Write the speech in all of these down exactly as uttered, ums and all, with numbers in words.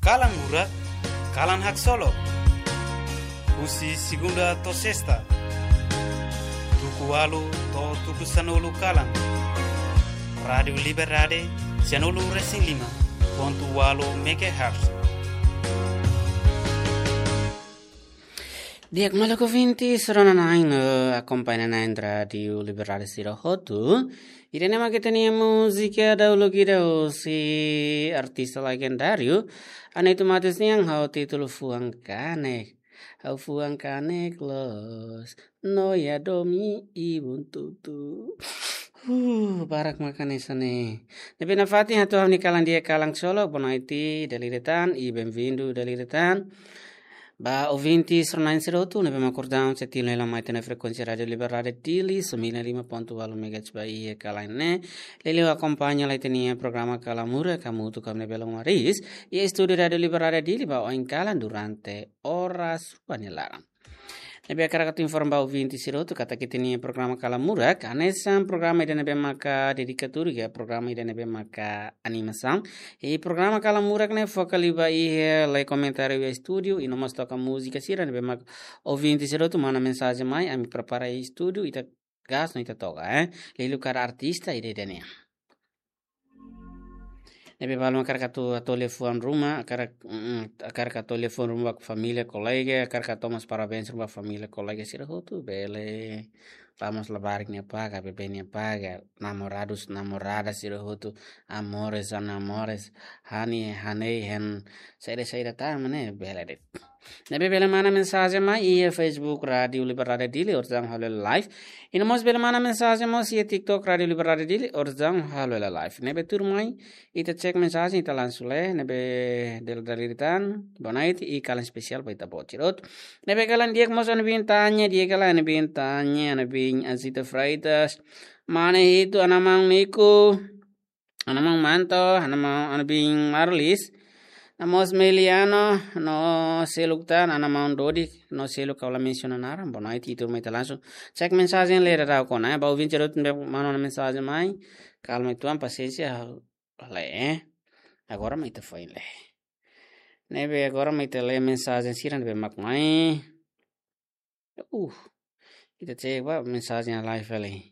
Kalang Murak, Kalang Hak Solo, Usi Segunda to Sesta, Tuku Walu to Tuku Sanolu Kalang, Radio Liberade, Sanolu Racing Lima, Pontu Walu Megahertz. Diak malako vinti sorana nain accompagna nain Radio Liberale Sira Hotu. Irene ma kita nih musika dahulu kita si artis legendario. Ane itu matis nih yang hau titul fuang kane. Hau fuang kane close. No ya domi ibun tutu. Uh, barak makan isane. Tapi nafati hatu hamni kalang dia kalang solo bonaiti daliretan i benvindu daliretan. Ba ovinti sornain sirotu ne bema cordão se tilo la maite na frequência radio liberare dili sembilan puluh lima koma dua megahertz ba ie kalaine lele acompanha la tenia programa Kalamura kamu tu kam ne belo maris e studio radio liberare dili ba o in kalan durante horas panelaran. Nebe akara informa ovinti sirotu kata kita ni programa Kalamura kanesam programa ida nebe maka dedikatur ya programa ida nebe maka animação e programa Kalamura ne focaliba i le comentário e studio e nós toca música sira nebe maka ovinti sirotu mana mensagem mai ami prepara i studio ita gas no ita toca eh lelu cara artista ida denia. Nebe balma karkatu telefon rumah, akar akar ka telefon rumah família, colega, akar ka tomas parabéns rumah família, colega sira hotu bele. Vamos levar que paga, bebê nem paga, namorados, namoradas sira hotu, amores, amores, hani, hani, hen, saída saída tá, mané, bele det. Nebe bele mana mensagem mai e Facebook Radio Liberare Dili orzang halo live. Ino mos bele mana mensagem mos e TikTok Radio Liberare Dili orzang halo live. Nebe tur mai ita cek mensagem ita langsung le nebe del daliritan bonait i kalan spesial pa ita bocirot. Nebe kalan diek mos an bintanya dia kalan bintanya an bin azita freitas. Mana itu anamang niku anamang manto anamang an bin marlis. Namos Meliano no seluktan ana maun dodi no seluk kaula menciona nara bonai titur mai langsung cek mensagem lera rau kona ba ovin cerut mano mensagem mai calma tuan paciência le agora mai te foi le nebe agora mai te le mensagem siran be mak mai uh ita cek ba mensagem live ali.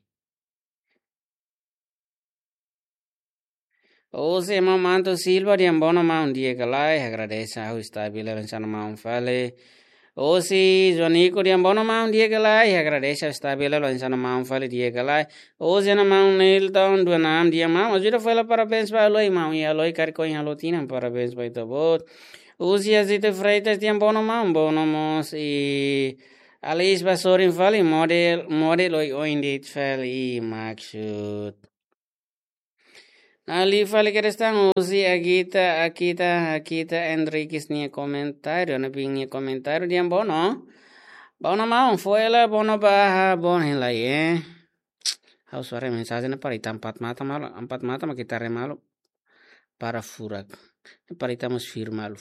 Ose Mamanto Silva di Ambono ma un dia galai agradece ao stabile lanciano ma un fale. Osi Jonico di Ambono ma un dia galai agradece ao stabile lanciano ma un fale dia galai. Osi na ma un Nilton dua nam dia ma o jura foi la parabéns para loi ma un ia loi carico em halotina parabéns para tabot. Osi azite freitas di Ambono ma un bono mos e Alice Basorin fale model model oi oindit fale e maksud. Ali fale que están usi agita akita akita Enriquez ni comentario na bingi comentario diam bono bono mau foi la bono baha bon la ye hau suara mensagem na parita empat mata malu empat mata ma kita remalu para furak parita mus firmalu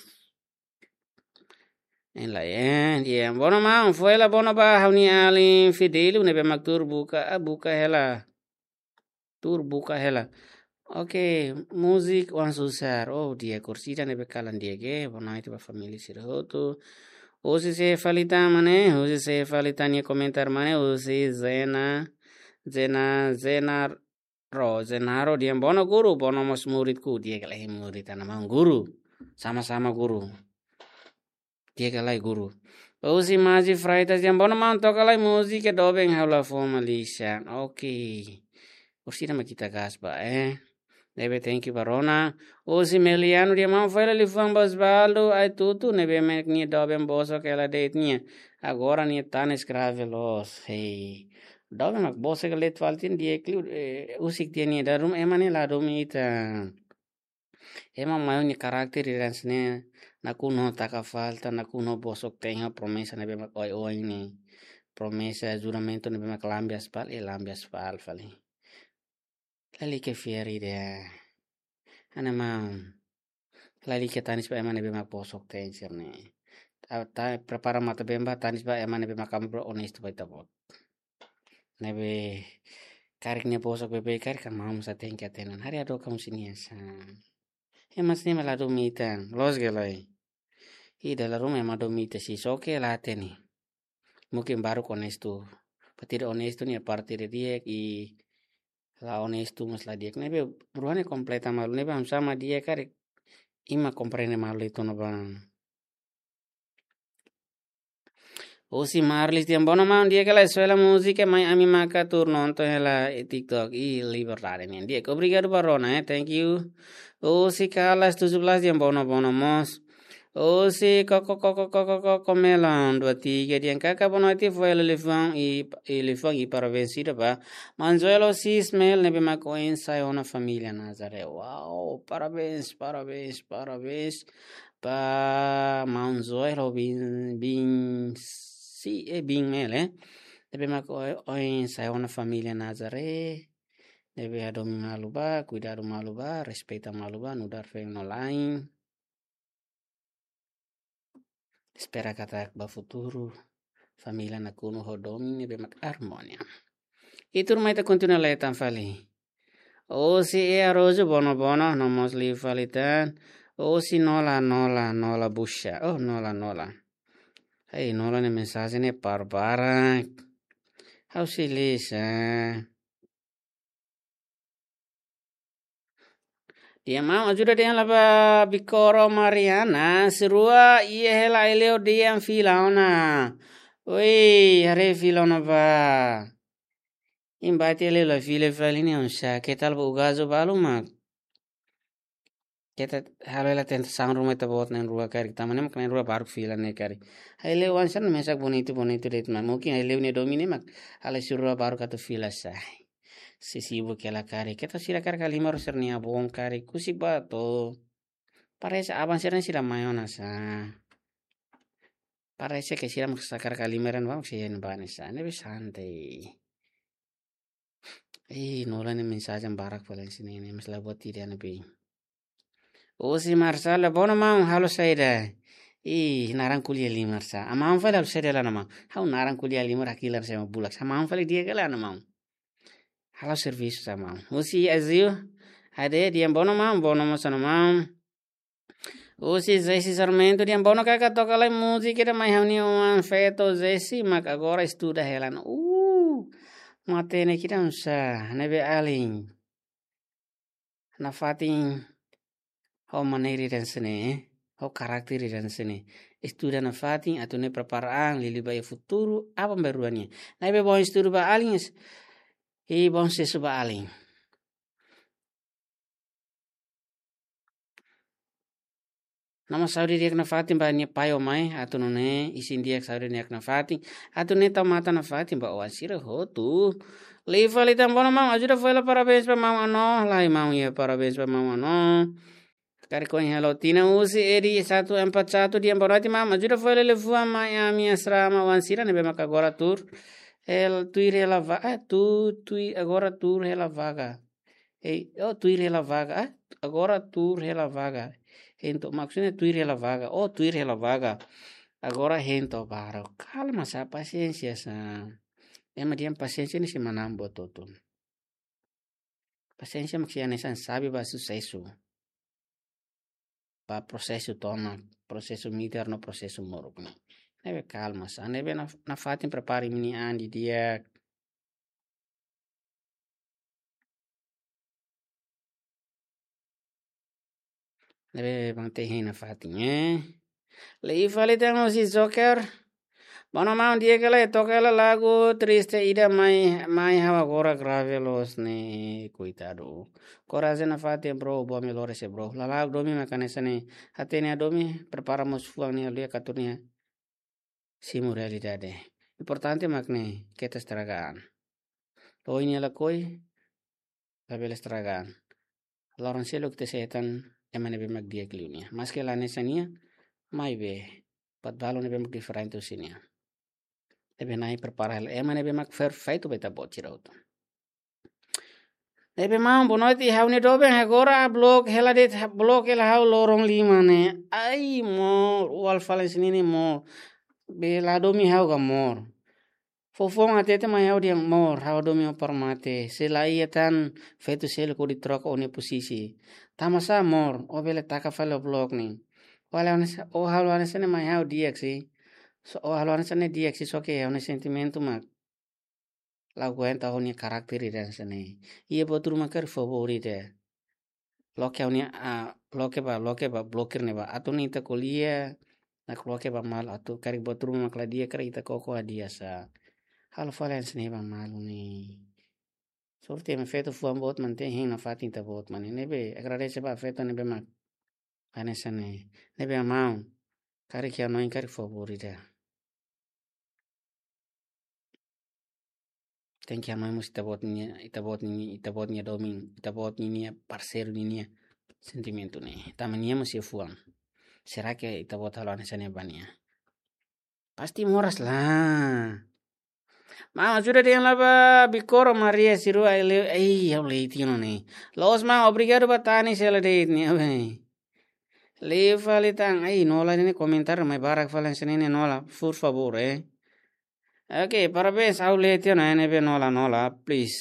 en la ye diam bono mau foi la bono baha ni ali fidelu ne be maktur buka buka hela tur buka hela. Oke, musik wan susar. Oh, dia kursi dan ebe kalan dia ge, bona itu ba family sira hotu. Osi se falita mane, osi se falita ni komentar mane, osi zena zena zena ro zena ro dia bono guru, bono mos muridku dia galai murid nama guru. Sama-sama guru. Dia galai guru. Osi maji fraitas dia bono manto galai musik ke dobeng haula formalisha. Oke. Kursi nama kita gas ba eh. Nebe thank you Barona. Osi Meliano dia mau foi ali fam basbaldo ai tudo nebe mek ni dobem boso que ela deit ni. Agora ni tan escrave los. Hey. Dobem mak boso que let faltin dia clu usik dia ni da room emane la room ita. Ema mayo ni karakter iransne na kuno taka falta na kuno boso tenha promesa nebe mak oi oi ni. Promesa juramento nebe mak lambias pal e lambias pal fali. Lali ke fieri dia. Ana mau. Lali ke tanis ba emane be mak posok tenser ne. Ta ta prepara mata bemba tanis ba emane be makam bro honest ba tabot. Nebe karik ne posok bebe karik kan mau sa tengka tenan. Hari ado kamu sini asa. Hemas ni malah domitan. Los gelai. I dalam rumah emang domita si soke late nih. Mungkin baru honesto. Patira honesto nih parte de dia i la honesto mas la dia. Nebe beruane completa malu nebe am sama dia kare. Ima comprende malu itu no bang. O si Marlis tiang bono ma dia que la escuela música mai ami maka turno onto hela TikTok i libertad ni dia. Obrigado barona eh. Thank you. O si Carlas tujuh belas tiang bono bono mos. O si koko koko koko koko melon dua tiga dia kakak bono itu foi elefant i elefant i para vencida ba. Manzuelo si smell nebe mako insai ona familia Nazare. Wow, parabéns, parabéns, parabéns. Pa Manzuelo bin bin si e bin mel eh. Nebe mako insai ona familia Nazare. Nebe adomi maluba, cuidado maluba, respeita maluba, nudar feng no lain. Spera kata ba futuro família na kuno hodomi nebe mak harmonia. Itu rumah itu continua letan fali. O si e arrojo bono bono no mosli falitan. O si nola nola nola busha. Oh nola nola. Hey nola ne mensagem ne barbara. How si lisa. Dia mau ajuda dia laba bikoro Mariana serua iya hela eleo dia filauna. Oi, hare filauna ba. Imbate ele la file falini onsa que tal bugazo balu mak. Kita halo la tenta sang rumah ta bot nen rua kari tamane mak nen rua baru fila ne kari. Hele wansan mesak bonito bonito det mak mungkin hele ne domine mak ala surua baru katu fila sai. Si sibuk kela kari kita sila kari kali maru sernia bon kari kusi bato. Parece aban serna sila mayona sa. Parece que sila mak sakar kali meran bang siyan banesa ne santai. Eh, nola ne mensagem barak falan sini ne mas buat tidak nabi. O si Marsala bono mam halo saida. Ih, narang kuliah li Marsa. Amam fala halo saida la nama. Hau narang kuliah li marakilar sama bulak. Sama am fala dia kala nama. Halo serviço sama. O si azio. Ade dia bono mam bono mo sana mam. O si Zesi Sarmento dia bono kaka toca lá música da mai hauni um feto Zesi mak agora estuda helan. Uh. Matene kita unsa nebe aling na fatin ho maneiri dan sene ho karakteri dan sene estuda na fatin atau ne preparaan lili bayi futuro apa beruannya nebe bon estuda ba aling e bon se suba aling nama saudi dia na fatin ba ni payo mai atau ne isin dia saudi dia na fatin atau ne tomata na fatin ba wasira ho tu Liva litam bono mam ajuda foi la parabéns pra mam ano lai mam ia parabéns pra mam ano kari ko hello tina usi edi satu empat satu dia borati mam ajuda foi le levua Miami asrama wansira nebe mak agora tur el tuire la vaga tu tu agora tur ela vaga ei oh tuire la vaga agora tur ela vaga ento maksudnya tuire la vaga oh tuire la vaga agora hento baro calma sa paciencia sa Ema dia paciência nesse manambo todo. Paciência maksudnya nesan sabe ba sucesso. Pa processo toma, processo midar no processo morok. Nebe calma sa, nebe na, na fatin prepari mini andi dia. Nebe mantehin na fatin eh. Lei fale tamo si soccer. Bono mau dia kala toca la lagu triste ida mai mai hawa gora grave los ne coitado. Coraje na fate bro bo me lore se bro. La lagu domi makane sane hatene domi preparamos fuang ni alia katunia. Simu realidade. Importante makne kita estragaan. Lo ini la koi la bel estragaan. Loran selo que setan emane be mak dia kliunia. Mas que la nesania mai be pat balo ne be mak diferente usinia. Nebe nai prepara hel ema nebe mak perfeito beta botirauto. Nebe mam bonoti hauni dobe agora blog hela det blog hela hau lorong lima ne. Ai mo wal falen sinini mo be la domi hau ga mor. Fofong atete mai hau dia mor hau domi o permate. Sela ia tan fetu sel ko di trok one posisi. Tamasa mor, o bele taka falo blog ni. Wala ones o halo ones ne mai hau diaksi. So o halo ones ne diaksi so ke ones sentimento mak. La cuenta honia karakteri dan sene. Ia botur makar favorite. Loke honia a loke ba loke ba blokir ne ba atau ni ta kuliah. Nak loke ba mal atau kari botur makla dia kari ita koko adia sa. Halo falen sene ba malu ni. Sorte me feto fuan bot mante hin na fatin ta bot mane nebe agradece ba feto nebe mak. Ane sene nebe amau. Kari kia noin kari favorite. Thank you mus itabot niya itabot niya itabot niya doming itabot niya parceiro niya sentimento ni tama niya mus fuang será que itabot haluan sana bania pasti moras lah mama sudah dia laba bikoro Maria siru ai ai eu leitino ni los ma obrigado batani sela deit ni ai le fale tang ai nola ni comentar mai barak falan senene nola por favor eh. Okay, parabéns ao leite na N B nola nola, please.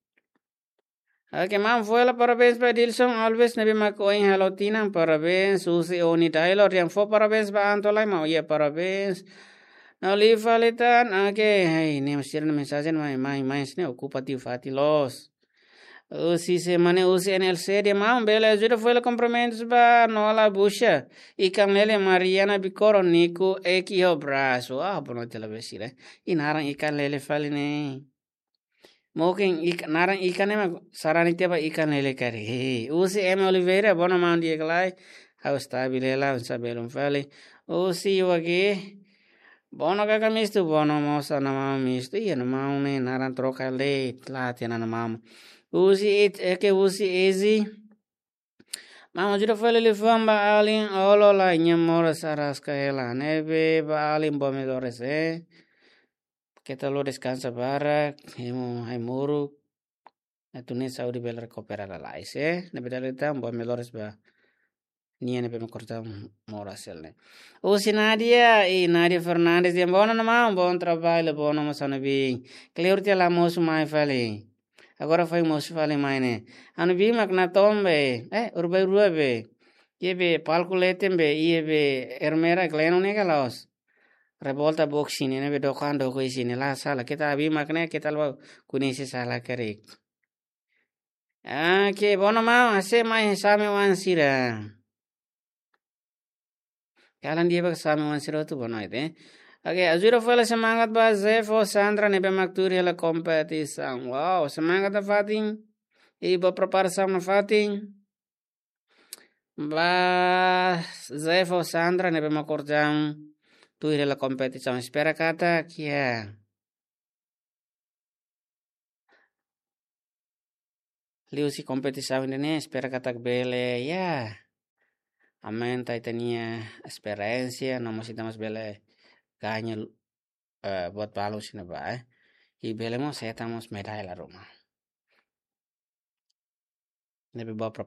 Okay, ma'am, fuela parabéns ba Dilson always nabi makoing hello tinang parabéns susi oni Taylor yang fo parabéns ba antolay mau ya parabéns. Now leave falitan okay, hey, ni masir na mensaje mai mai mai sne ocupati fati los. Usi semana usi N L C de ma'am bela ajuda fuela compromisos ba nola busha. Ikan lele Mariana bikoro niku eki ho braço. Ah, bono tela besire. Inarang ikan lele faline. Mungkin ikan narang ikan emang sarani tiapa ikan lele kari. Usi M Oliveira bono mau dia kelai. Haus tabilela unsa belum fali. Usi wagi. Bono kakak mistu bono mau sana mau mistu iya na mau ne narang troka le latihan na mau. Usi it eke usi ezi. Mama juda fale le famba alin olo la nyamora sarasca ela neve ba alin bomedores eh. Kita lo descansa barak hemo haimuru. Atune saudi bel recupera la lais eh. Nebe dalita bomedores ba. Nia nebe me corta mora selne. Usi Nadia e Nadia Fernandes de bono na mau bon trabalho bono mo sanabi. Cleurtia la mosu mai fale. Agora foi moço falei mais né anu bi mak na tombe eh urbai ruabe yebe palkuletem be yebe ermera gleno ne galos revolta boxing ne be dokan do ko isine la sala kita bi mak ne kita lo kunisi sala kare ah ke bono ma ase mai same wan sira kalan dia bak same wan sira tu bono ite. Oke, azura fala semangat ba Zefo Sandra nebe makturi la competição. Wow, semangat na fating. Iba preparação na fating. Ba Zefo Sandra nebe makorjam tuire la competição. Espera kata kia. Liu si competição ini espera kata bele ya. Amen taitania experiência, não mas estamos bele ganha uh, buat balus ini ba eh. Ibelemo saya tamos medalha la Roma. Nebe ba